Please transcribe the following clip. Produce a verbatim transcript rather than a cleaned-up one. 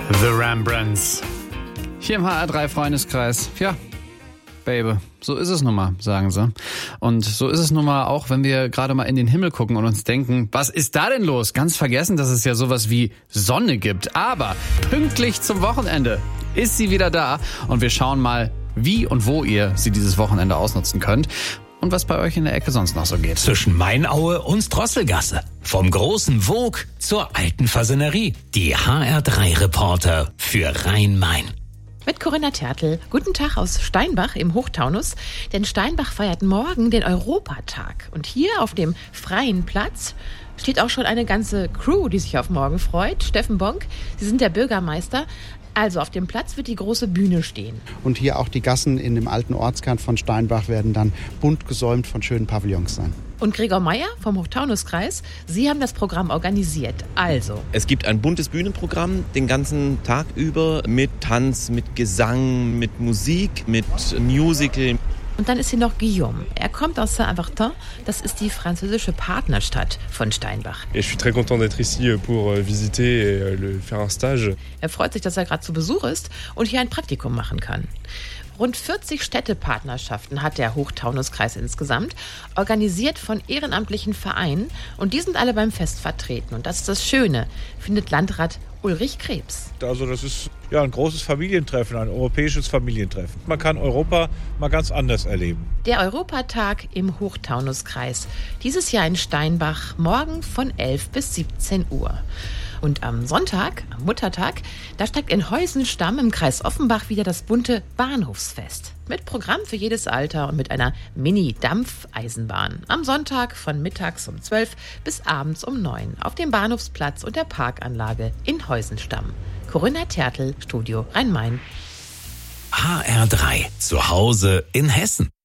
The Rembrandts. Hier im H R drei Freundeskreis. Ja, Baby, so ist es nun mal, sagen sie. Und so ist es nun mal auch, wenn wir gerade mal in den Himmel gucken und uns denken, was ist da denn los? Ganz vergessen, dass es ja sowas wie Sonne gibt. Aber pünktlich zum Wochenende ist sie wieder da. Und wir schauen mal, wie und wo ihr sie dieses Wochenende ausnutzen könnt. Und was bei euch in der Ecke sonst noch so geht. Zwischen Mainaue und Drosselgasse. Vom großen Vogue zur alten Fasanerie. Die H R drei Reporter für Rhein-Main. Mit Corinna Tertl. Guten Tag aus Steinbach im Hochtaunus. Denn Steinbach feiert morgen den Europatag. Und hier auf dem freien Platz steht auch schon eine ganze Crew, die sich auf morgen freut. Steffen Bonk, Sie sind der Bürgermeister. Also auf dem Platz wird die große Bühne stehen. Und hier auch die Gassen in dem alten Ortskern von Steinbach werden dann bunt gesäumt von schönen Pavillons sein. Und Gregor Meyer vom Hochtaunuskreis, Sie haben das Programm organisiert. Also. Es gibt ein buntes Bühnenprogramm den ganzen Tag über mit Tanz, mit Gesang, mit Musik, mit Musical. Und dann ist hier noch Guillaume. Er kommt aus Saint-Avertin. Das ist die französische Partnerstadt von Steinbach. Et je suis très content d'être ici pour visiter et le faire un stage. Er freut sich, dass er gerade zu Besuch ist und hier ein Praktikum machen kann. Rund vierzig Städtepartnerschaften hat der Hochtaunuskreis insgesamt, organisiert von ehrenamtlichen Vereinen. Und die sind alle beim Fest vertreten. Und das ist das Schöne, findet Landrat Ulrich Krebs. Also das ist ja ein großes Familientreffen, ein europäisches Familientreffen. Man kann Europa mal ganz anders erleben. Der Europatag im Hochtaunuskreis. Dieses Jahr in Steinbach, morgen von elf bis siebzehn Uhr. Und am Sonntag, am Muttertag, da steigt in Heusenstamm im Kreis Offenbach wieder das bunte Bahnhofsfest. Mit Programm für jedes Alter und mit einer Mini-Dampfeisenbahn. Am Sonntag von mittags um zwölf bis abends um neun auf dem Bahnhofsplatz und der Parkanlage in Heusenstamm. Corinna Tertl, Studio Rhein-Main. H R drei, zu Hause in Hessen.